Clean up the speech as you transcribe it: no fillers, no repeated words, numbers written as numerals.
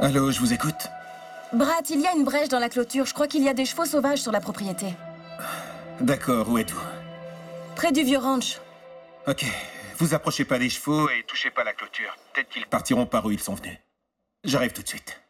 Allô, je vous écoute. Brat, il y a une brèche dans la clôture. Je crois qu'il y a des chevaux sauvages sur la propriété. D'accord, où êtes-vous? Près du vieux ranch. Ok, vous approchez pas des chevaux et touchez pas la clôture. Peut-être qu'ils partiront par où ils sont venus. J'arrive tout de suite.